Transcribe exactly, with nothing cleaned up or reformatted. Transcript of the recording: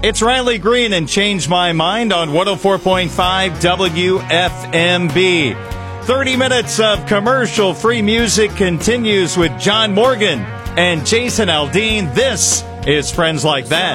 It's Riley Green and Change My Mind on one oh four point five W F M B. thirty minutes of commercial-free music continues with John Morgan and Jason Aldean. This is Friends Like That.